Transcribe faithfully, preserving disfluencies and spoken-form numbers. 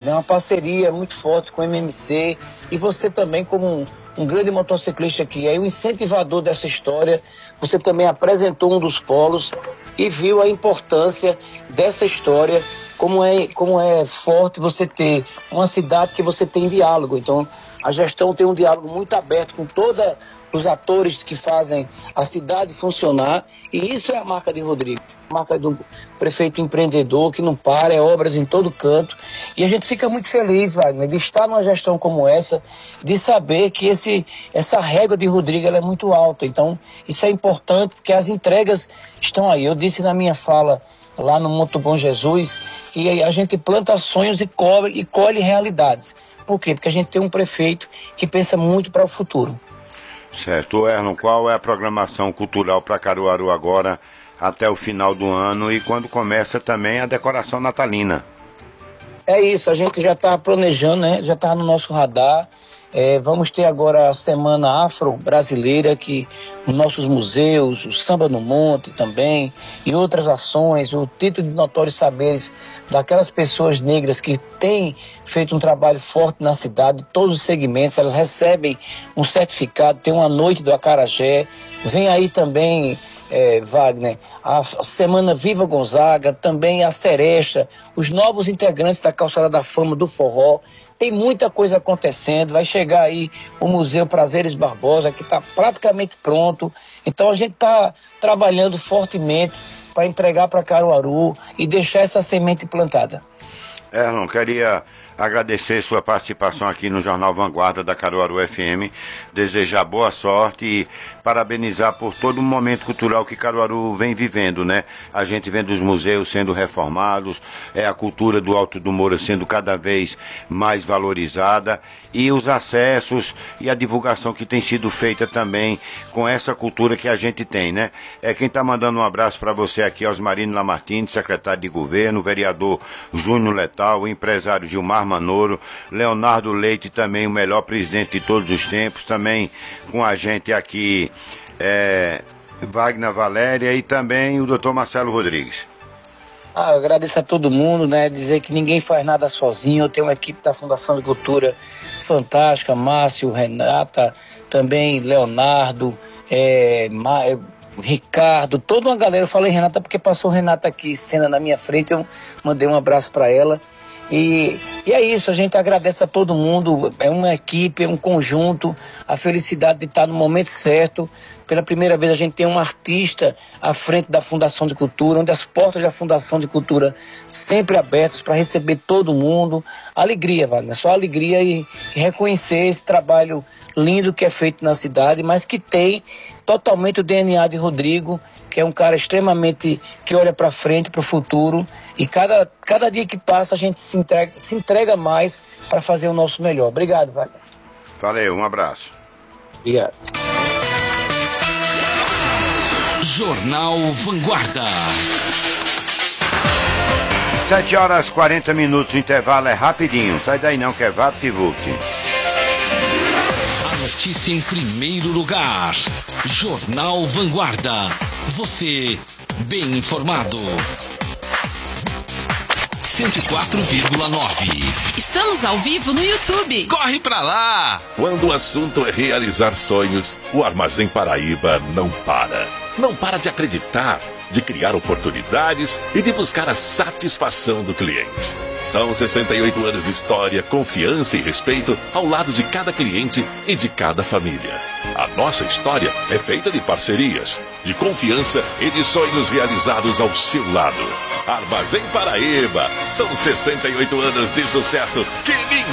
Wagner, uma parceria muito forte com o M M C, e você também como um, um grande motociclista que é o incentivador dessa história, você também apresentou um dos polos e viu a importância dessa história, como é, como é forte você ter uma cidade que você tem diálogo. Então, a gestão tem um diálogo muito aberto com todos os atores que fazem a cidade funcionar, e isso é a marca de Rodrigo, a marca do prefeito empreendedor que não para, é obras em todo canto, e a gente fica muito feliz, Wagner, de estar numa gestão como essa, de saber que esse, essa régua de Rodrigo ela é muito alta. Então isso é importante porque as entregas estão aí. Eu disse na minha fala lá no Moto Bom Jesus que a gente planta sonhos e colhe, e colhe realidades. Por quê? Porque a gente tem um prefeito que pensa muito para o futuro. Certo. Erlon, qual é a programação cultural para Caruaru agora até o final do ano e quando começa também a decoração natalina? É isso, a gente já está planejando, né? Já está no nosso radar. É, vamos ter agora a Semana Afro-Brasileira, que nos nossos museus, o Samba no Monte também, e outras ações, o título de notórios saberes daquelas pessoas negras que têm feito um trabalho forte na cidade, todos os segmentos, elas recebem um certificado, tem uma noite do acarajé, vem aí também, é, Wagner, a Semana Viva Gonzaga, também a Seresta, os novos integrantes da Calçada da Fama do Forró. Tem muita coisa acontecendo, vai chegar aí o Museu Prazeres Barbosa, que está praticamente pronto. Então a gente está trabalhando fortemente para entregar para Caruaru e deixar essa semente plantada. Erlon, queria agradecer sua participação aqui no Jornal Vanguarda da Caruaru F M, desejar boa sorte e parabenizar por todo o momento cultural que Caruaru vem vivendo, né? A gente vendo os museus sendo reformados, é a cultura do Alto do Moura sendo cada vez mais valorizada e os acessos e a divulgação que tem sido feita também com essa cultura que a gente tem, né? É quem tá mandando um abraço para você aqui, Osmarino Lamartine, secretário de governo, o vereador Júnior Letal, o empresário Gilmar Manoro, Leonardo Leite também, o melhor presidente de todos os tempos, também com a gente aqui, é, Wagner Valéria e também o doutor Marcelo Rodrigues. Ah, eu agradeço a todo mundo, né? Dizer que ninguém faz nada sozinho. Eu tenho uma equipe da Fundação de Cultura fantástica, Márcio, Renata, também Leonardo, é, Ma... Ricardo, toda uma galera. Eu falei Renata porque passou Renata aqui, cena na minha frente, eu mandei um abraço para ela. E, e é isso, a gente agradece a todo mundo, é uma equipe, é um conjunto, a felicidade de estar no momento certo. Pela primeira vez a gente tem um artista à frente da Fundação de Cultura, onde as portas da Fundação de Cultura sempre abertas para receber todo mundo. Alegria, Wagner, só alegria e, e reconhecer esse trabalho lindo que é feito na cidade, mas que tem totalmente o D N A de Rodrigo, que é um cara extremamente que olha para frente, para o futuro, e cada, cada dia que passa a gente se entrega, se entrega mais para fazer o nosso melhor. Obrigado, Wagner. Valeu, um abraço. Obrigado. Jornal Vanguarda. sete horas e quarenta minutos, o intervalo é rapidinho. Sai daí não, que é VaptVupt. A notícia em primeiro lugar. Jornal Vanguarda. Você bem informado. cento e quatro vírgula nove. Estamos ao vivo no YouTube. Corre pra lá! Quando o assunto é realizar sonhos, o Armazém Paraíba não para. Não para de acreditar, de criar oportunidades e de buscar a satisfação do cliente. São sessenta e oito anos de história, confiança e respeito ao lado de cada cliente e de cada família. A nossa história é feita de parcerias, de confiança e de sonhos realizados ao seu lado. Armazém Paraíba, são sessenta e oito anos de sucesso. Que lindo!